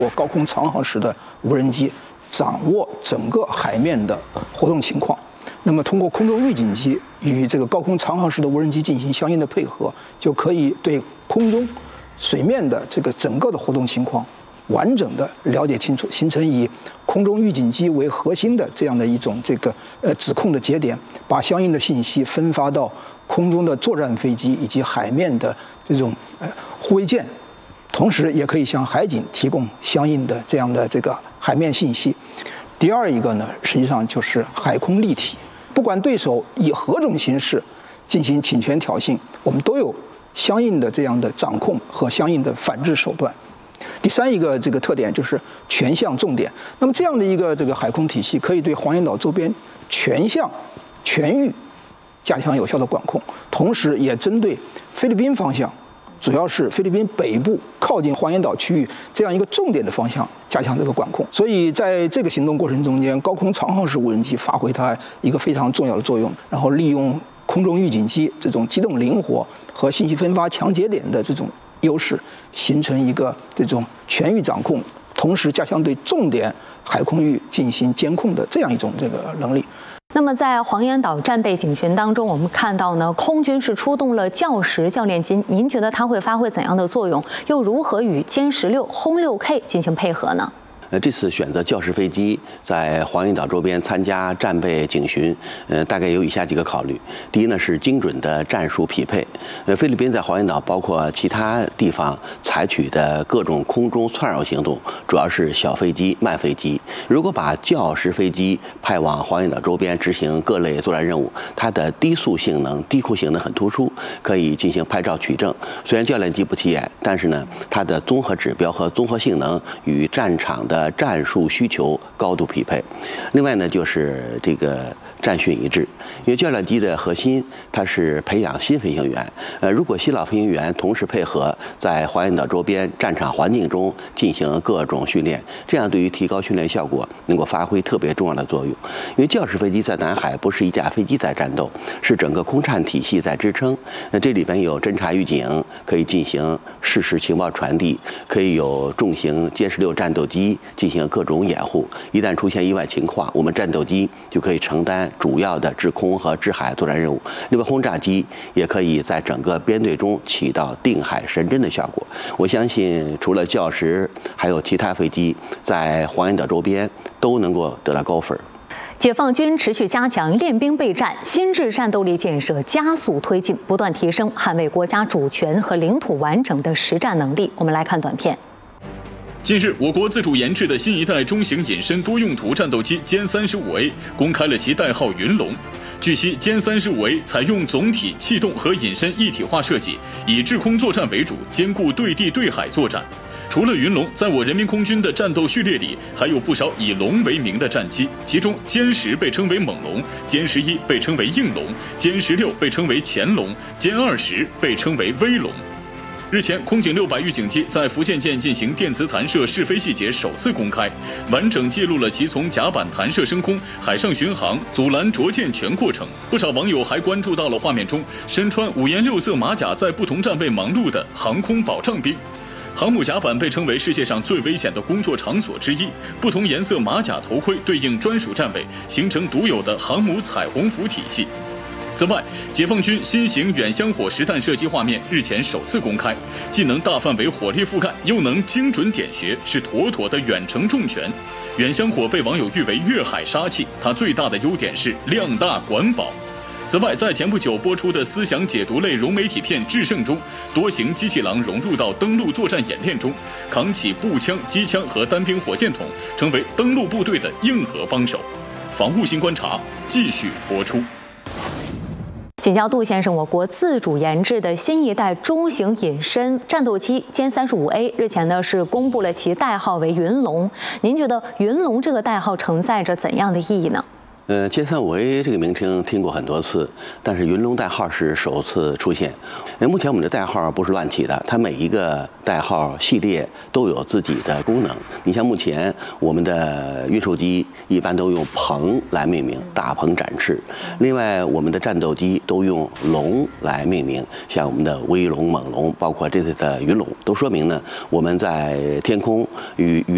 高空长航时的无人机掌握整个海面的活动情况。那么通过空中预警机与这个高空长航时的无人机进行相应的配合，就可以对空中、水面的这个整个的活动情况完整的了解清楚，形成以空中预警机为核心的这样的一种指控的节点，把相应的信息分发到空中的作战飞机以及海面的这种护卫舰，同时也可以向海警提供相应的这样的海面信息。第二一个呢，实际上就是海空立体，不管对手以何种形式进行侵权挑衅，我们都有相应的这样的掌控和相应的反制手段。第三一个特点就是全向重点。那么这样的一个海空体系，可以对黄岩岛周边全向、全域加强有效的管控，同时也针对菲律宾方向，主要是菲律宾北部靠近黄岩岛区域这样一个重点的方向加强这个管控。所以在这个行动过程中间，高空长航时无人机发挥它一个非常重要的作用，然后利用空中预警机这种机动灵活和信息分发强节点的这种优势，形成一个这种全域掌控，同时加强对重点海空域进行监控的这样一种能力。 那么在黄岩岛战备警巡当中，我们看到呢，空军是出动了教10教练机，您觉得它会发挥怎样的作用？又如何与歼16、轰6K 进行配合呢？ 这次选择教10飞机在黄岩岛周边参加战备警巡，大概有以下几个考虑。第一呢是精准的战术匹配。菲律宾在黄岩岛包括其他地方采取的各种空中窜扰行动，主要是小飞机、慢飞机。如果把教10飞机派往黄岩岛周边执行各类作战任务，它的低速性能、低空性能很突出，可以进行拍照取证。虽然教练机不起眼，但是呢，它的综合指标和综合性能与战场的战术需求高度匹配。另外呢，就是战训一致，因为教练机的核心它是培养新飞行员。如果新老飞行员同时配合，在黄岩岛周边战场环境中进行各种训练，这样对于提高训练效果能够发挥特别重要的作用。因为教10飞机在南海不是一架飞机在战斗，是整个空战体系在支撑。那这里边有侦察预警，可以进行实时情报传递，可以有重型歼16战斗机进行各种掩护。一旦出现意外情况，我们战斗机就可以承担主要的制空和制海作战任务。另外，轰炸机也可以在整个编队中起到定海神针的效果。我相信，除了教10，还有其他飞机在黄岩岛周边都能够得到高分。 解放军持续加强练兵备战，新质战斗力建设加速推进，不断提升捍卫国家主权和领土完整的实战能力。我们来看短片。 近日，我国自主研制的新一代中型隐身多用途战斗机歼35A 公开了其代号“云龙”。据悉，歼35A 采用总体、气动和隐身一体化设计，以制空作战为主，兼顾对地对海作战。除了云龙，在我人民空军的战斗序列里，还有不少以龙为名的战机，其中歼10被称为猛龙，歼11被称为硬龙，歼16被称为潜龙，歼20被称为威龙。日前，空警600预警机在福建舰进行电磁弹射试飞细节首次公开，完整记录了其从甲板弹射升空、海上巡航、阻拦着舰全过程。不少网友还关注到了画面中身穿5颜6色马甲在不同站位忙碌的航空保障兵。航母甲板被称为世界上最危险的工作场所之一，不同颜色马甲头盔对应专属站位，形成独有的航母彩虹服体系。此外，解放军新型远香火实弹射击画面日前首次公开，既能大范围火力覆盖，又能精准点穴，是妥妥的远程重拳。远香火被网友誉为粤海杀器，它最大的优点是量大管饱。此外，在前不久播出的思想解读类融媒体片《制胜》中，多型机器狼融入到登陆作战演练中，扛起步枪、机枪和单兵火箭筒，成为登陆部队的硬核帮手。防务新观察继续播出。 请教杜先生，我国自主研制的新一代中型隐身战斗机歼35A 日前呢是公布了其代号为云龙，您觉得云龙这个代号承载着怎样的意义呢？ 歼35A 这个名称听过很多次，但是云龙代号是首次出现。目前我们的代号不是乱起的，它每一个代号系列都有自己的功能。你像目前我们的运输机一般都用鹏来命名，大鹏展翅。另外，我们的战斗机都用龙来命名，像我们的威龙、猛龙，包括这次的云龙，都说明呢我们在天空与